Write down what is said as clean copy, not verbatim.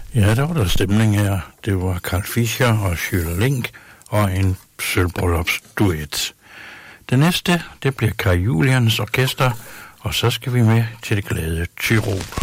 Ja, der var der stemning her. Det var Carl Fischer og Schüler Link og en sølvbryllupsduet. Det næste, det bliver Kai Julians orkester, og så skal vi med til det glade Tyrol.